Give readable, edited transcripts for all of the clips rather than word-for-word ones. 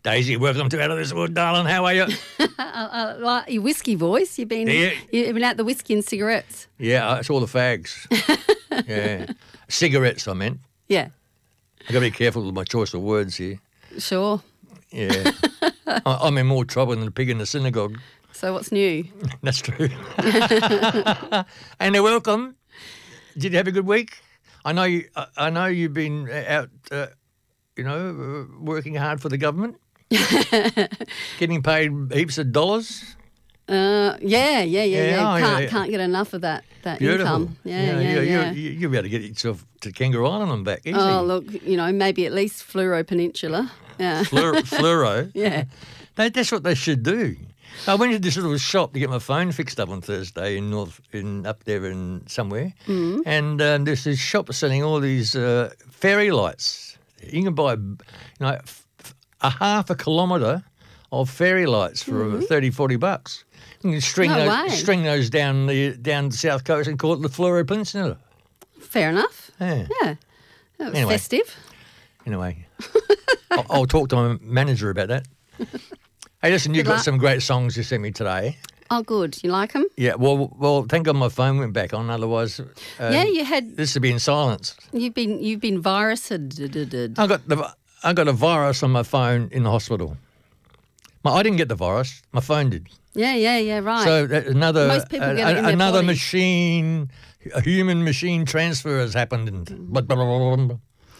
Daisy, welcome to Out of This World, darling. How are you? Like your whiskey voice. You've been out the whiskey and cigarettes. Yeah, it's all the fags. Yeah. Cigarettes, I meant. Yeah. I've got to be careful with my choice of words here. Sure. Yeah. I'm in more trouble than the pig in the synagogue. So what's new? That's true. And welcome. Did you have a good week? I know you've been out, working hard for the government, getting paid heaps of dollars. Yeah. Yeah. Can't get enough of that Beautiful. income. Yeah. You'll be able to get yourself to Kangaroo Island and back, easy. Oh, look, maybe at least Fluoro Peninsula. Yeah. Fluoro? Yeah. That's what they should do. I went to this little shop to get my phone fixed up on Thursday up there in somewhere, and there's this shop selling all these fairy lights. You can buy, a half a kilometre of fairy lights for $30-40. You can string those down the south coast and call it the Fluoro Peninsula. Fair enough. Yeah. That was festive. Anyway, I'll talk to my manager about that. Hey, listen, you've got some great songs you sent me today. Oh, good. You like them? Yeah, well, thank God my phone went back on. Otherwise, you had. This would be in silence. You've been virused. I got a virus on my phone in the hospital. I didn't get the virus. My phone did. Yeah. Right. So Most people get it in their another body. machine, a human machine transfer has happened. And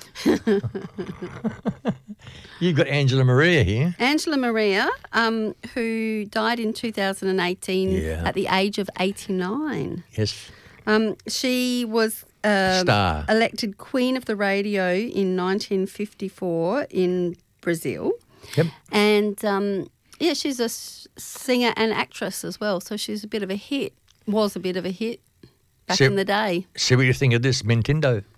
You've got Angela Maria here. Angela Maria, who died in 2018 at the age of 89. Yes. She was Star. elected Queen of the Radio in 1954 in Brazil. Yep. And, she's a singer and actress as well, so she's was a bit of a hit back in the day. See what you think of this, Nintendo.